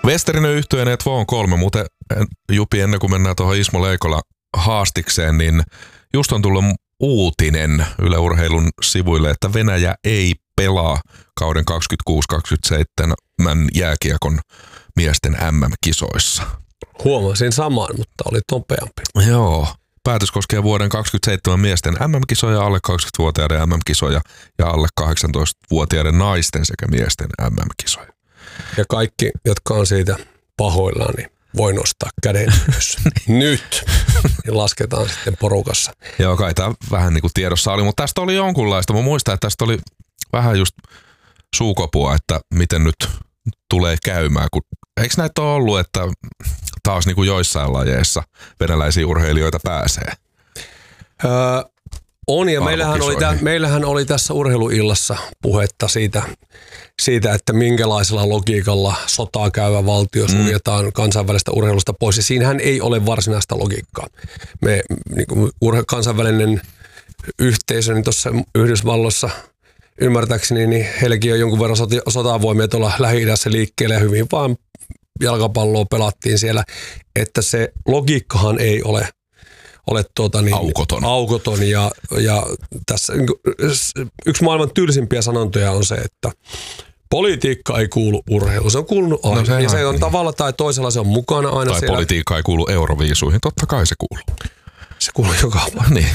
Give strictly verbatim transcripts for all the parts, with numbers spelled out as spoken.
Westerinen yhtyeen et Vuon kolme, muuten Jupi, ennen kuin mennään tuohon Ismo Leikola haastikseen, niin just on tullut uutinen Yle Urheilun sivuille, että Venäjä ei pelaa kauden kaksikymmentäkuusi kaksikymmentäseitsemän jääkiekon miesten M M-kisoissa. Huomasin saman, mutta oli nopeampi. Joo. Päätös koskee vuoden kaksikymmentäseitsemän miesten M M-kisoja, alle kaksikymmentävuotiaiden M M-kisoja ja alle kahdeksantoistavuotiaiden naisten sekä miesten M M-kisoja. Ja kaikki, jotka on siitä pahoillaan, niin voi nostaa käden ylös. Nyt! Ja lasketaan sitten porukassa. Joo, kai tämä vähän niin kuin tiedossa oli, mutta tästä oli jonkunlaista. Mä muistan, että tästä oli vähän just suukopua, että miten nyt tulee käymään. Kun, eikö näitä ole ollut, että taas niin kuin joissain lajeissa venäläisiä urheilijoita pääsee? Öö, on, ja meillähän oli, tä, meillähän oli tässä urheiluillassa puhetta siitä, siitä, että minkälaisella logiikalla sotaa käyvä valtio suljetaan mm. kansainvälistä urheilusta pois. Ja siinähän ei ole varsinaista logiikkaa. Me niin kuin urhe, kansainvälinen yhteisö niin tuossa Yhdysvalloissa ymmärtääkseni, niin heilläkin on jonkun verran sota, sotavoimia tuolla Lähi-idässä liikkeelle ja hyvin vaan jalkapalloa pelattiin siellä, että se logiikkahan ei ole, ole tuota niin, aukoton. aukoton ja, ja tässä yksi maailman tylsimpiä sanontoja on se, että politiikka ei kuulu urheiluun. Se on kuulunut aina. No se ja se on tavalla tai toisella, se on mukana aina tai siellä. Tai politiikka ei kuulu Euroviisuihin. Totta kai se kuuluu. Se kuuluu joka päivä. Niin.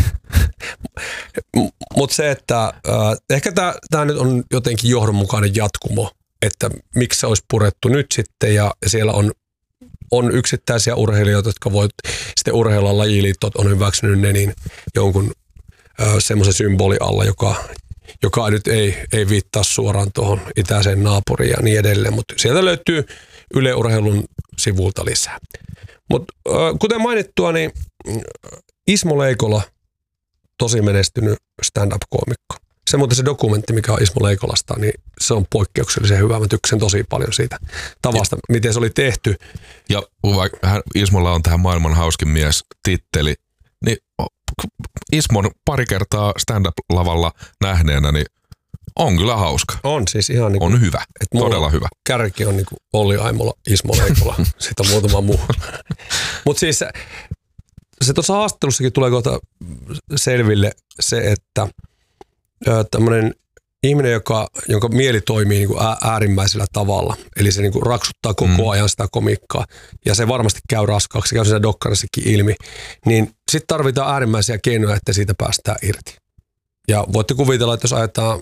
Mutta se, että äh, ehkä tämä nyt on jotenkin johdonmukainen jatkumo, että miksi se olisi purettu nyt sitten ja siellä on, on yksittäisiä urheilijoita, jotka voi sitten urheilla lajiliittot on hyväksynyt ne niin jonkun äh, semmoisen symboli alla, joka, joka nyt ei, ei viittaa suoraan tuohon itäiseen naapuriin ja niin edelleen, mutta sieltä löytyy Yle Urheilun sivulta lisää. Mutta äh, kuten mainittua, niin Ismo Leikola, tosi menestynyt stand-up-koomikko. Se muuten se dokumentti, mikä on Ismo Leikolasta, niin se on poikkeuksellisen hyvä. Mä tykkäsin tosi paljon siitä tavasta, ja miten se oli tehty. Ja vaikka Ismolla on tähän maailman hauskin mies -titteli, niin Ismon pari kertaa stand-up-lavalla nähneenä, niin on kyllä hauska. On siis ihan niin kuin, on hyvä, todella hyvä. Kärki on niin kuin Olli Aimola, Ismo Leikola, siitä on muutama muu. Mutta siis se tuossa haastattelussakin tulee kohta selville se, että tämmöinen ihminen, joka, jonka mieli toimii niin kuin äärimmäisellä tavalla, eli se niin kuin raksuttaa koko mm. ajan sitä komikkaa, ja se varmasti käy raskaaksi, se käy siinä dokkarissakin ilmi, niin sitten tarvitaan äärimmäisiä keinoja, että siitä päästään irti. Ja voitte kuvitella, että jos ajetaan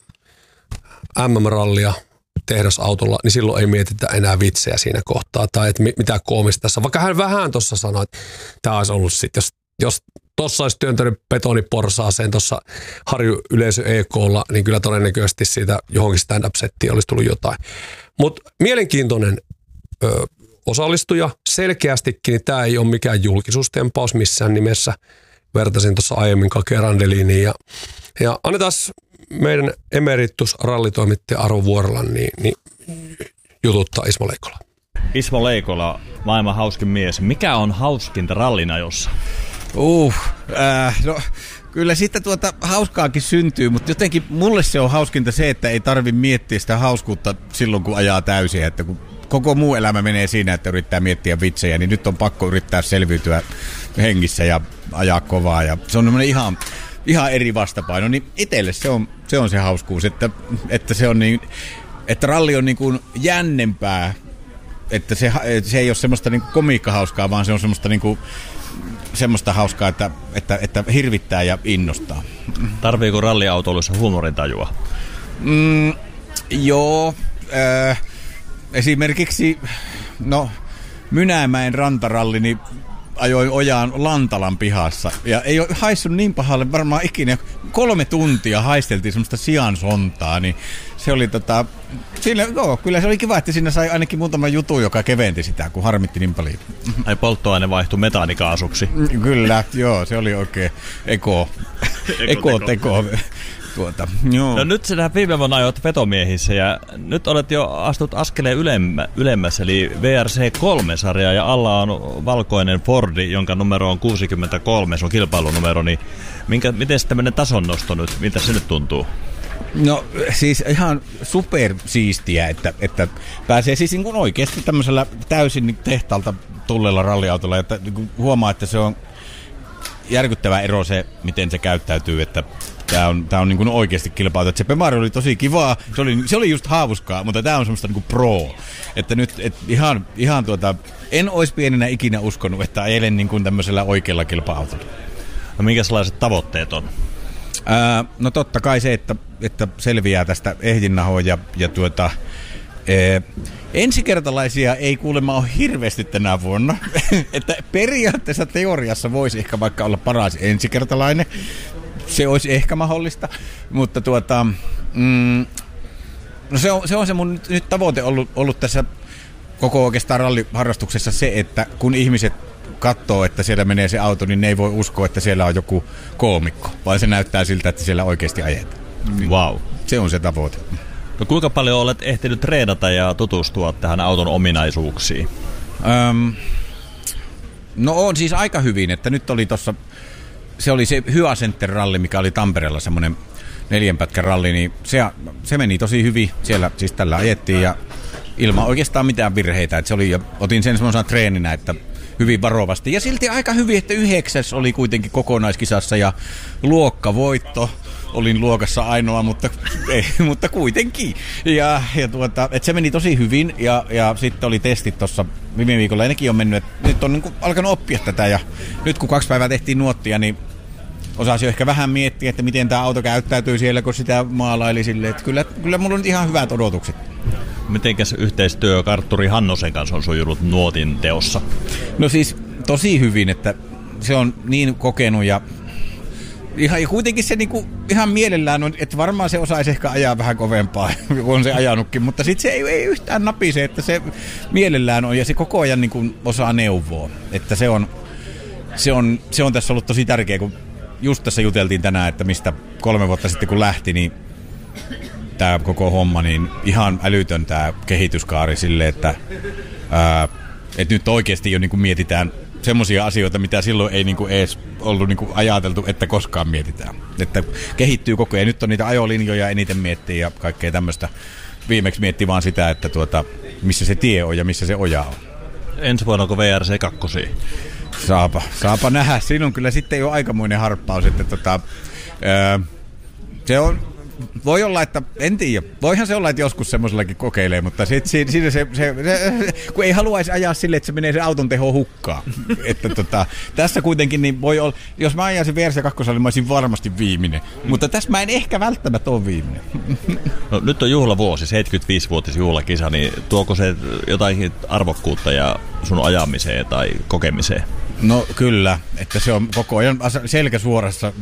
M M-rallia tehdasautolla, niin silloin ei mietitä enää vitsejä siinä kohtaa, tai että mitä koomista tässä. Vaikka hän vähän tuossa sanoi, että tämä olisi ollut sitten, jos, jos tuossa olisi työntänyt betoniporsaaseen tuossa Harju Yleisö E K:lla, niin kyllä todennäköisesti siitä johonkin stand-up-settiin olisi tullut jotain. Mutta mielenkiintoinen ö, osallistuja, selkeästikin, niin tämä ei ole mikään julkisuustempaus missään nimessä. Vertasin tuossa aiemmin Kake Randeliniin ja, ja annetaan meidän emeritus rallitoimittaja Arvo Vuorela niin, niin jututtaa Ismo Leikola. Ismo Leikola, maailman hauskin mies. Mikä on hauskinta rallinajossa? Uh, äh, no kyllä sitten tuota hauskaakin syntyy, mutta jotenkin mulle se on hauskinta se, että ei tarvi miettiä sitä hauskuutta silloin, kun ajaa täysin. Että kun koko muu elämä menee siinä, että yrittää miettiä vitsejä, niin nyt on pakko yrittää selviytyä hengissä ja ajaa kovaa. Ja se on ihan, ihan eri vastapaino. Niin itselle se on se, on se hauskuus, että, että, se on niin, että ralli on niin kuin jännempää. Että se, se ei ole semmoista niin kuin komiikkahauskaa, vaan se on semmoista niin kuin semmoista hauskaa, että, että, että hirvittää ja innostaa. Tarviiko ralliautoilussa huumorintajua? Mm, joo. Äh, esimerkiksi no, Mynämäen rantaralli, niin ajoin ojaan Lantalan pihassa. Ja ei ole haissut niin pahalle varmaan ikinä. Kolme tuntia haisteltiin semmoista siansontaa, niin se oli tota... Siinä, joo, kyllä se oli kiva, että siinä sai ainakin muutama jutu, joka keventi sitä, kun harmitti niin paljon. Ai polttoaine vaihtui metaanikaasuksi. Kyllä, joo, se oli oikein eko, eko-teko. Tuota, joo. No nyt sinä viime vuonna ajoit vetomiehissä ja nyt olet jo astut askeleen ylemmä, ylemmässä, eli V R C kolme-sarja ja alla on valkoinen Fordi, jonka numero on kuusikymmentäkolme, se on kilpailunumero, niin minkä, miten tämmöinen tason nosto nyt, miltä se nyt tuntuu? No siis ihan supersiistiä, että, että pääsee siis niin kuin oikeasti tämmöisellä täysin tehtaalta tulleella ralliautolla, että niin kuin huomaa, että se on järkyttävä ero se, miten se käyttäytyy, että tämä on, tää on niin kuin oikeasti kilpailu. Se Bemari oli tosi kivaa, se oli, se oli just hauskaa, mutta tämä on semmoista niin kuin pro. Että nyt et ihan, ihan tuota, en olisi pienenä ikinä uskonut, että ajelen niin kuin tämmöisellä oikealla kilpa-autolla. No minkälaiset tavoitteet on? Ää, no totta kai se, että, että selviää tästä ehjinnahoa ja, ja tuota, ee, ensikertalaisia ei kuulemma ole hirveästi tänä vuonna. Että periaatteessa teoriassa voisi ehkä vaikka olla paras ensikertalainen. Se olisi ehkä mahdollista, mutta tuota, mm, no se, on, se on se mun nyt, nyt tavoite ollut, ollut tässä koko oikeastaan ralliharrastuksessa se, että kun ihmiset katsoo, että siellä menee se auto, niin ne ei voi uskoa, että siellä on joku koomikko, vaan se näyttää siltä, että siellä oikeasti ajetaan. Wow. Se on se tavoite. No kuinka paljon olet ehtinyt treenata ja tutustua tähän auton ominaisuuksiin? Öm, no on siis aika hyvin, että nyt oli tossa, se oli se Hyä Center-ralli, mikä oli Tampereella semmoinen neljänpätkän ralli, niin se, se meni tosi hyvin. Siellä siis tällä ajettiin ja ilman oikeastaan mitään virheitä. Että se oli, ja otin sen semmoisena treeninä, että hyvin varovasti. Ja silti aika hyvin, että yhdeksäs oli kuitenkin kokonaiskisassa ja luokkavoitto. Olin luokassa ainoa, mutta, ei, mutta kuitenkin. Ja, ja tuota, et se meni tosi hyvin ja, ja sitten oli testit tuossa viime viikolla ja nekin on mennyt. Et nyt on niin kuin alkanut oppia tätä ja nyt kun kaksi päivää tehtiin nuottia, niin osasi jo ehkä vähän miettiä, että miten tämä auto käyttäytyy siellä, kun sitä maalaili silleen. Että kyllä, kyllä mulla on ihan hyvät odotukset. Mitenkäs yhteistyö kartturi Hannosen kanssa on sujunut nuotin teossa? No siis tosi hyvin, että se on niin kokenut ja ihan, ja kuitenkin se niinku, ihan mielellään on, että varmaan se osaisi ehkä ajaa vähän kovempaa, kun on se ajanutkin, mutta sitten se ei, ei yhtään napise, että se mielellään on ja se koko ajan niinku osaa neuvoa, että se on, se, on, se on tässä ollut tosi tärkeä, kun just tässä juteltiin tänään, että mistä kolme vuotta sitten kun lähti, niin tämä koko homma, niin ihan älytön tämä kehityskaari sille, että, ää, että nyt oikeasti jo niin kuin mietitään semmoisia asioita, mitä silloin ei niin kuin edes ollut niin kuin ajateltu, että koskaan mietitään. Että kehittyy koko ajan. Nyt on niitä ajolinjoja eniten miettiä ja kaikkea tämmöistä. Viimeksi miettii vaan sitä, että tuota, missä se tie on ja missä se oja on. Ensi vuonna onko V R C kaksi? Saapa, saapa nähdä. Siinä on kyllä sitten jo aikamoinen harppaus, että tota, ää, se on. Voi olla, että, en tiedä, voihan se olla, että joskus semmoisellakin kokeilee, mutta sit, siinä se, se, se, se, kun ei haluaisi ajaa sille, että se menee se auton teho hukkaan. Että tota, tässä kuitenkin niin voi olla, jos mä ajaisin V R C kaksi, niin mä olisin varmasti viimeinen, mutta tässä mä en ehkä välttämättä ole viimeinen. No, nyt on juhlavuosi, seitsemänkymmentäviisivuotis juhlakisa, niin tuoko se jotain arvokkuutta ja sun ajamiseen tai kokemiseen? No kyllä, että se on koko ajan selkä suorassa.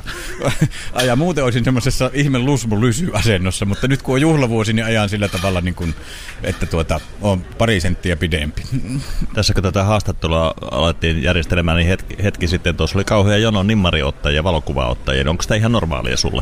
Ja muuten olisin semmoisessa ihme lusmu-lysy-asennossa, mutta nyt kun on juhlavuosi, niin ajan sillä tavalla, niin kuin, että tuota, on pari senttiä pidempi. Tässä kun tätä haastattelua alettiin järjestelemään, niin hetki, hetki sitten tuossa oli kauhean jono nimmariottajia ja valokuvaottajia. Onko sitä ihan normaalia sulle?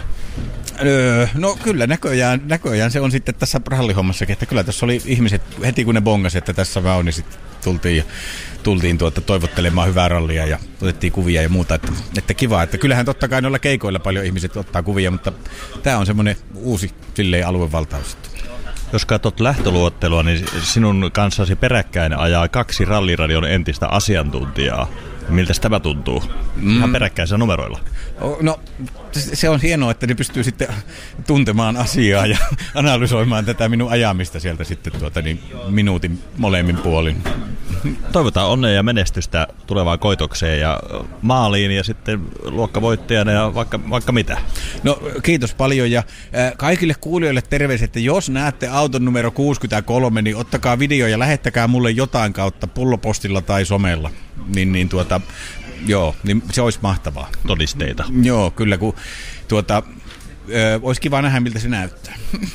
Öö, no kyllä näköjään, näköjään se on sitten tässä rallihommassakin, että kyllä tässä oli ihmiset heti kun ne bongasi, että tässä mä on, niin sitten tultiin, tultiin tuota, toivottelemaan hyvää rallia ja otettiin kuvia ja muuta, että, että kiva, että kyllähän totta kai noilla keikoilla paljon ihmiset ottaa kuvia, mutta tämä on semmoinen uusi silleen aluevaltaus. Jos katsot lähtöluottelua, niin sinun kanssasi peräkkäin ajaa kaksi ralliradion entistä asiantuntijaa. Miltä tämä tuntuu? Mm. Ihan peräkkäisillä numeroilla. No se on hienoa, että ne pystyy sitten tuntemaan asiaa ja analysoimaan tätä minun ajamista sieltä sitten tuota, niin minuutin molemmin puolin. Toivotaan onnea ja menestystä tulevaan koitokseen ja maaliin ja sitten luokkavoittajana ja vaikka, vaikka mitä. No kiitos paljon ja äh, kaikille kuulijoille terveiset, että jos näette auton numero kuusikymmentäkolme, niin ottakaa video ja lähettäkää mulle jotain kautta pullopostilla tai somella. Niin, niin tuota, joo, niin se olisi mahtavaa. Todisteita. Joo, kyllä, kun tuota, ö, olisi kiva nähdä, miltä se näyttää.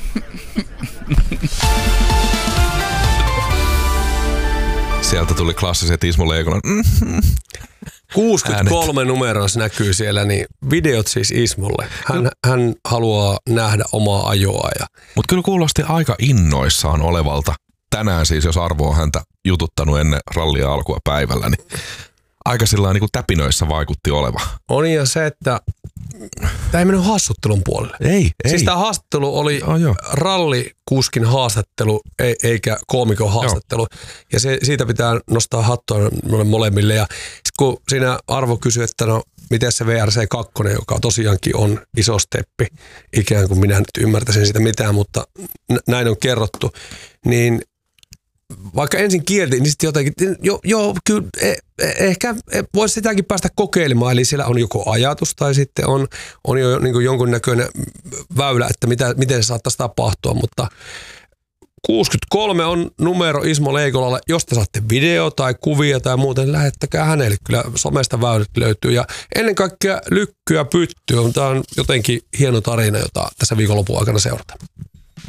Sieltä tuli klassiset Ismo Leikolan. kuusikymmentäkolme numeroissa näkyy siellä, niin videot siis Ismolle. Hän, hän haluaa nähdä omaa ajoa. Ja... Mutta kyllä kuulosti aika innoissaan olevalta. Tänään siis, jos Arvo on häntä jututtanut ennen rallia alkua päivällä, niin aika sillä niin kuin täpinöissä vaikutti oleva. On ja se, että tämä ei mennyt haastuttelun puolelle. Ei, ei. Siis tämä haastattelu oli oh, rallikuskin haastattelu, eikä koomikon haastattelu. Joo. Ja se, siitä pitää nostaa hattua molemmille. Ja sit kun siinä Arvo kysyi, että no, miten se V R C kaksi, joka tosiaankin on iso steppi, ikään kuin minä nyt ymmärtäisin sitä mitään, mutta näin on kerrottu, niin vaikka ensin kieltiin, niin sitten jotenkin, joo, jo, kyllä eh, ehkä voisi sitäkin päästä kokeilemaan, eli siellä on joko ajatus tai sitten on, on jo niin kuin jonkunnäköinen väylä, että mitä, miten se saattaisi tapahtua, mutta kuusikymmentäkolme on numero Ismo Leikolalle. Jos te saatte video tai kuvia tai muuten, lähettäkää hänelle. Kyllä somesta väylät löytyy. Ja ennen kaikkea lykkyä pyttyä. Tämä on jotenkin hieno tarina, jota tässä viikonlopun aikana seurataan.